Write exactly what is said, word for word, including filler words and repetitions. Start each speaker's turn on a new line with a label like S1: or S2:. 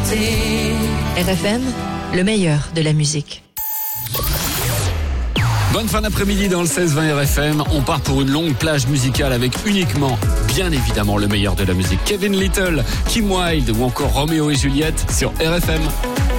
S1: R F M, le meilleur de la musique.
S2: Bonne fin d'après-midi dans le seize vingt R F M. On part pour une longue plage musicale avec uniquement, bien évidemment, le meilleur de la musique. Kevin Lyttle, Kim Wilde ou encore Roméo et Juliette sur R F M.